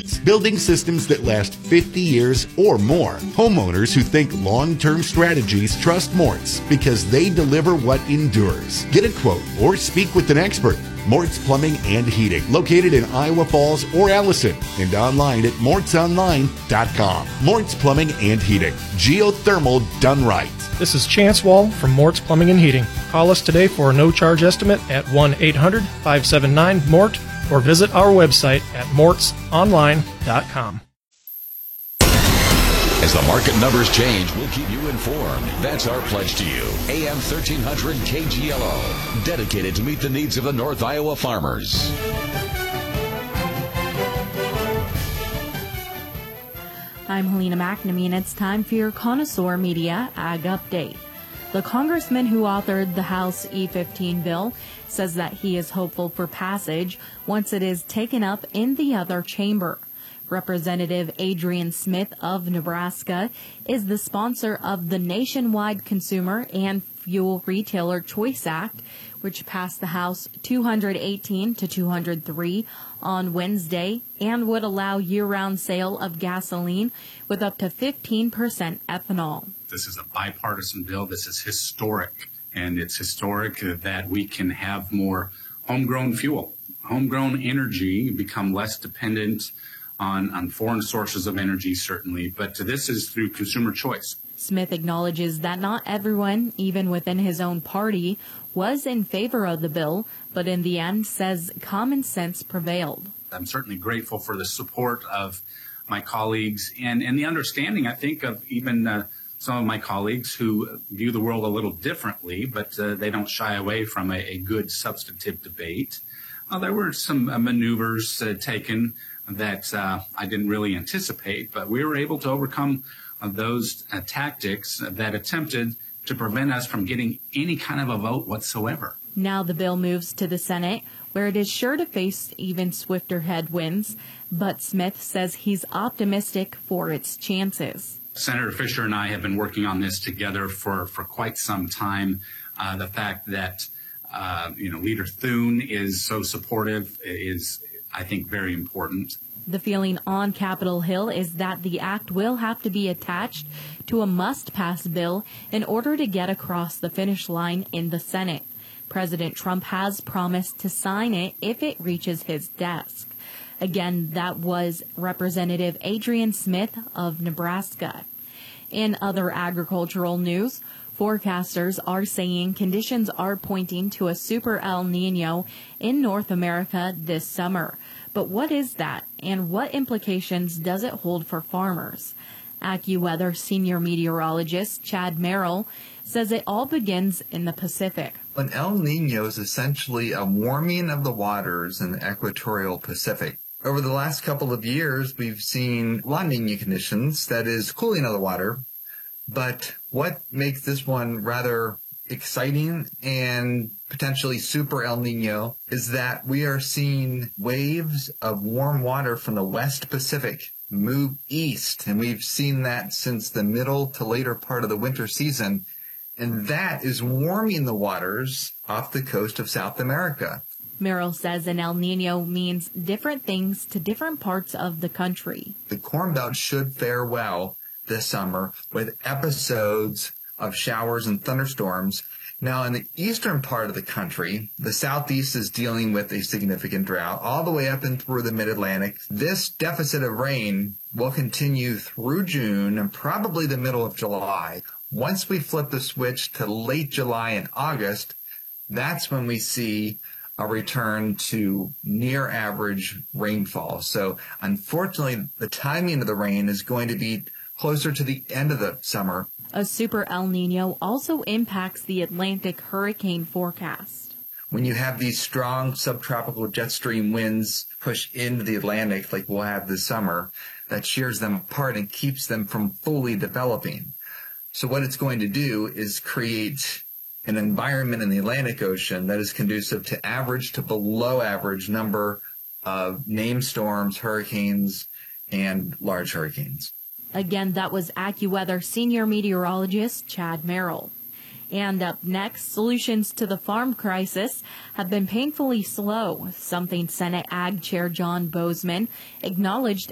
performance, building systems that last 50 years or more. Homeowners who think long-term strategies trust Mortz because they deliver what endures. Get a quote or speak with an expert. Mortz Plumbing and Heating, located in Iowa Falls or Allison, and online at mortzonline.com. Mortz Plumbing and Heating, geothermal done right. This is Chance Wall from Mortz Plumbing and Heating. Call us today for a no-charge estimate at 1-800-579-MORT or visit our website at mortzonline.com. As the market numbers change, we'll keep you informed. That's our pledge to you. AM 1300 KGLO, dedicated to meet the needs of the North Iowa farmers. I'm Helena McNamee, and it's time for your Connoisseur Media Ag Update. The congressman who authored the House E-15 bill says that he is hopeful for passage once it is taken up in the other chamber. Representative Adrian Smith of Nebraska is the sponsor of the Nationwide Consumer and Fuel Retailer Choice Act, which passed the House 218 to 203 on Wednesday and would allow year-round sale of gasoline with up to 15% ethanol. This is a bipartisan bill. This is historic, and it's historic that we can have more homegrown fuel, homegrown energy, become less dependent on foreign sources of energy, certainly, but this is through consumer choice. Smith acknowledges that not everyone, even within his own party, was in favor of the bill, but in the end says common sense prevailed. I'm certainly grateful for the support of my colleagues and the understanding, I think, of even some of my colleagues who view the world a little differently, but they don't shy away from a good substantive debate. There were some maneuvers taken that I didn't really anticipate, but we were able to overcome those tactics that attempted to prevent us from getting any kind of a vote whatsoever. Now the bill moves to the Senate, where it is sure to face even swifter headwinds, but Smith says he's optimistic for its chances. Senator Fisher and I have been working on this together for quite some time. The fact that Leader Thune is so supportive is, I think, very important. The feeling on Capitol Hill is that the act will have to be attached to a must-pass bill in order to get across the finish line in the Senate. President Trump has promised to sign it if it reaches his desk. Again, that was Representative Adrian Smith of Nebraska. In other agricultural news, forecasters are saying conditions are pointing to a super El Nino in North America this summer. But what is that, and what implications does it hold for farmers? AccuWeather senior meteorologist Chad Merrill says it all begins in the Pacific. An El Nino is essentially a warming of the waters in the equatorial Pacific. Over the last couple of years, we've seen La Nina conditions, that is, cooling of the water. But what makes this one rather exciting and potentially super El Nino is that we are seeing waves of warm water from the West Pacific move east, and we've seen that since the middle to later part of the winter season, and that is warming the waters off the coast of South America. Merrill says an El Nino means different things to different parts of the country. The Corn Belt should fare well this summer with episodes of showers and thunderstorms. Now, in the eastern part of the country, the southeast is dealing with a significant drought all the way up and through the mid-Atlantic. This deficit of rain will continue through June and probably the middle of July. Once we flip the switch to late July and August, that's when we see a return to near average rainfall. So unfortunately, the timing of the rain is going to be closer to the end of the summer. A super El Nino also impacts the Atlantic hurricane forecast. When you have these strong subtropical jet stream winds push into the Atlantic like we'll have this summer, that shears them apart and keeps them from fully developing. So what it's going to do is create an environment in the Atlantic Ocean that is conducive to average to below average number of named storms, hurricanes, and large hurricanes. Again, that was AccuWeather senior meteorologist Chad Merrill. And up next, solutions to the farm crisis have been painfully slow, something Senate Ag Chair John Boozman acknowledged